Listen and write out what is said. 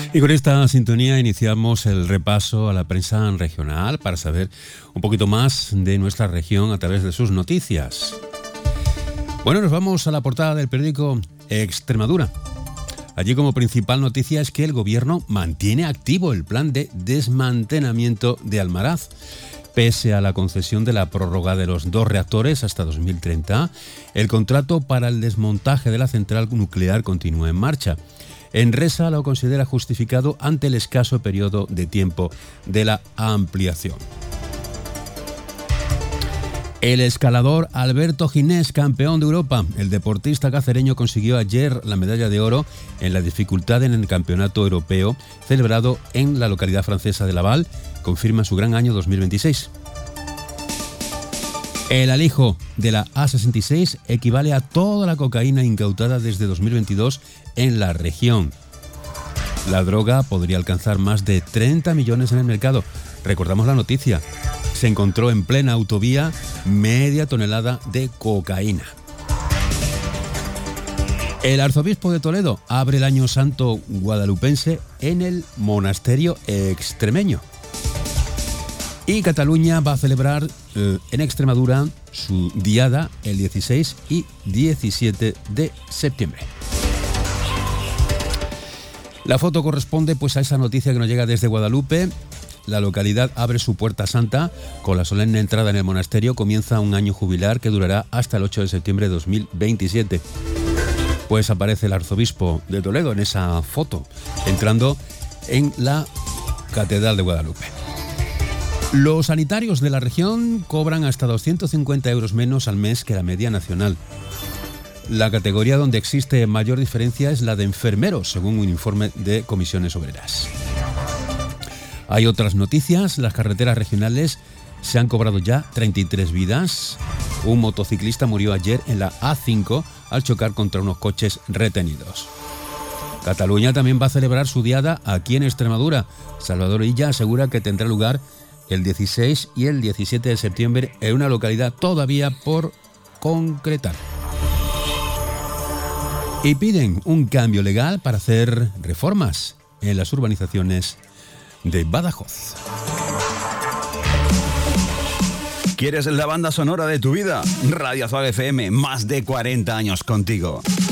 Y con esta sintonía iniciamos el repaso a la prensa regional para saber un poquito más de nuestra región a través de sus noticias. Bueno, nos vamos a la portada del periódico Extremadura. Allí como principal noticia es que el gobierno mantiene activo el plan de desmantelamiento de Almaraz. Pese a la concesión de la prórroga de los 2 reactores hasta 2030, el contrato para el desmontaje de la central nuclear continúa en marcha. Enresa lo considera justificado ante el escaso periodo de tiempo de la ampliación. El escalador Alberto Ginés, campeón de Europa. El deportista cacereño consiguió ayer la medalla de oro en la dificultad en el Campeonato Europeo celebrado en la localidad francesa de Laval. Confirma su gran año 2026. El alijo de la A66 equivale a toda la cocaína incautada desde 2022 en la región. La droga podría alcanzar más de 30 millones en el mercado. Recordamos la noticia. Se encontró en plena autovía media tonelada de cocaína. El arzobispo de Toledo abre el Año Santo guadalupense en el monasterio extremeño. Y Cataluña va a celebrar en Extremadura su diada el 16 y 17 de septiembre. La foto corresponde pues a esa noticia que nos llega desde Guadalupe. La localidad abre su puerta santa con la solemne entrada en el monasterio. Comienza un año jubilar que durará hasta el 8 de septiembre de 2027. Pues aparece el arzobispo de Toledo en esa foto, entrando en la Catedral de Guadalupe. Los sanitarios de la región cobran hasta 250 euros menos al mes que la media nacional. La categoría donde existe mayor diferencia es la de enfermeros, según un informe de Comisiones Obreras. Hay otras noticias. Las carreteras regionales se han cobrado ya 33 vidas. Un motociclista murió ayer en la A5 al chocar contra unos coches retenidos. Cataluña también va a celebrar su diada aquí en Extremadura. Salvador Illa asegura que tendrá lugar el 16 y el 17 de septiembre en una localidad todavía por concretar. Y piden un cambio legal para hacer reformas en las urbanizaciones de Badajoz. ¿Quieres la banda sonora de tu vida? Radio Azul FM, más de 40 años contigo.